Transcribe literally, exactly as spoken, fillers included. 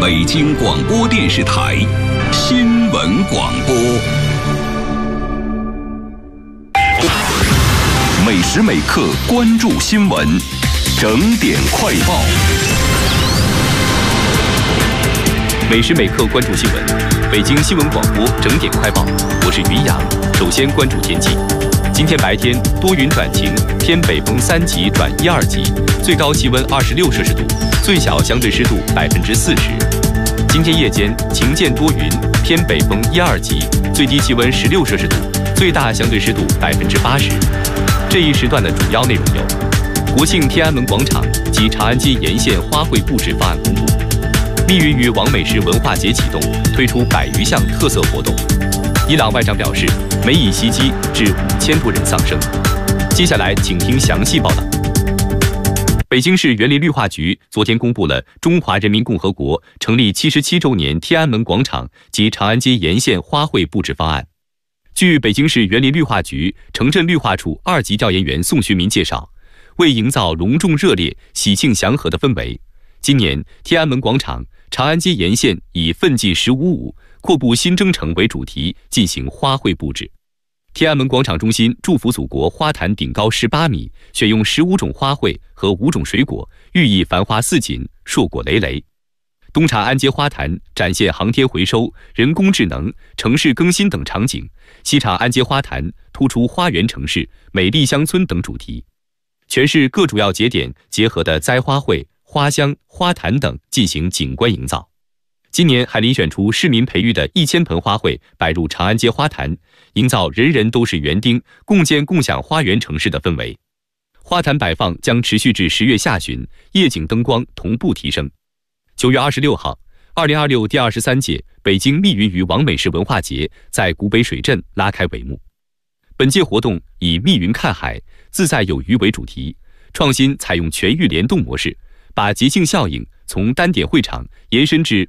北京广播电视台新闻广播。每时每刻关注新闻，整点快报。每时每刻关注新闻，北京新闻广播整点快报，我是于洋。首先关注天气。今天白天多云转晴，偏北风三级转一二级，最高气温二十六摄氏度，最小相对湿度百分之四十。今天夜间晴间多云，偏北风一二级，最低气温十六摄氏度，最大相对湿度百分之八十。这一时段的主要内容有：国庆天安门广场及长安街沿线花卉布置方案公布；密云于王美食文化节启动，推出百余项特色活动。伊朗外长表示，美以袭击致五千多人丧生。接下来请听详细报道。北京市园林绿化局昨天公布了中华人民共和国成立七十七周年天安门广场及长安街沿线花卉布置方案。据北京市园林绿化局城镇绿化处二级调研员宋学民介绍，为营造隆重热烈、喜庆祥和的氛围，今年天安门广场、长安街沿线以奋进十五五、阔步新征程为主题进行花卉布置。天安门广场中心祝福祖国花坛顶高十八米，选用十五种花卉和五种水果，寓意繁花似锦、硕果累累。东长安街花坛展现航天回收、人工智能、城市更新等场景，西长安街花坛突出花园城市、美丽乡村等主题。全市各主要节点结合的栽花卉、花香、花坛等进行景观营造。今年还遴选出市民培育的一千盆花卉摆入长安街花坛，营造人人都是园丁，共建共享花园城市的氛围。花坛摆放将持续至十月下旬，夜景灯光同步提升。九月二十六号，二零二六第二十三届北京密云鱼王美食文化节在古北水镇拉开帷幕。本届活动以密云看海、自在有余为主题，创新采用全域联动模式，把节庆效应从单点会场延伸至